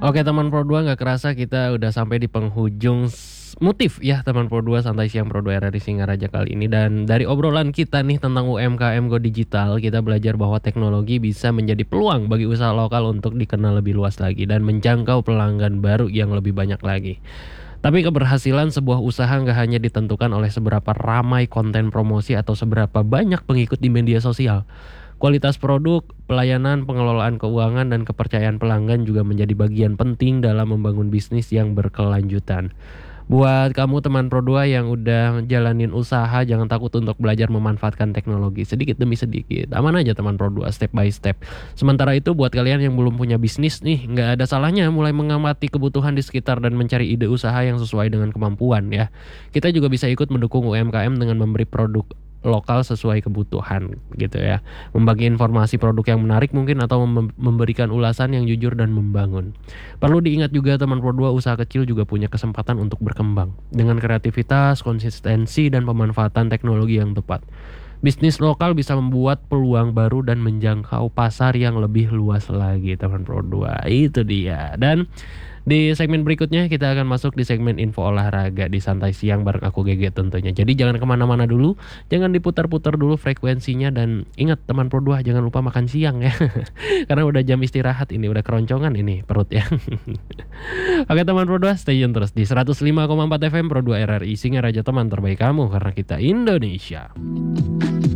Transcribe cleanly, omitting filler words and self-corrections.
Oke teman Pro 2, nggak kerasa kita udah sampai di penghujung Motif ya teman Pro 2 Santai Siang Pro 2 RRI Singaraja kali ini. Dan dari obrolan kita nih tentang UMKM Go Digital, kita belajar bahwa teknologi bisa menjadi peluang bagi usaha lokal untuk dikenal lebih luas lagi dan menjangkau pelanggan baru yang lebih banyak lagi. Tapi keberhasilan sebuah usaha nggak hanya ditentukan oleh seberapa ramai konten promosi atau seberapa banyak pengikut di media sosial. Kualitas produk, pelayanan, pengelolaan keuangan, dan kepercayaan pelanggan juga menjadi bagian penting dalam membangun bisnis yang berkelanjutan. Buat kamu teman Pro 2 yang udah jalanin usaha, jangan takut untuk belajar memanfaatkan teknologi sedikit demi sedikit. Aman aja teman Pro 2, step by step. Sementara itu buat kalian yang belum punya bisnis nih, nggak ada salahnya mulai mengamati kebutuhan di sekitar dan mencari ide usaha yang sesuai dengan kemampuan ya. Kita juga bisa ikut mendukung UMKM dengan memberi produk lokal sesuai kebutuhan gitu ya. Membagi informasi produk yang menarik mungkin atau memberikan ulasan yang jujur dan membangun. Perlu diingat juga teman Pro 2, usaha kecil juga punya kesempatan untuk berkembang dengan kreativitas, konsistensi, dan pemanfaatan teknologi yang tepat. Bisnis lokal bisa membuat peluang baru dan menjangkau pasar yang lebih luas lagi teman Pro 2. Itu dia. Dan di segmen berikutnya kita akan masuk di segmen info olahraga di Santai Siang bareng aku Gege tentunya. Jadi jangan kemana-mana dulu, jangan diputar-putar dulu frekuensinya, dan ingat teman Pro 2 jangan lupa makan siang ya. Karena udah jam istirahat ini, udah keroncongan ini perut ya. Oke teman Pro 2, stay tune terus di 105,4 FM Pro 2 RRI Singaraja, teman terbaik kamu karena kita Indonesia.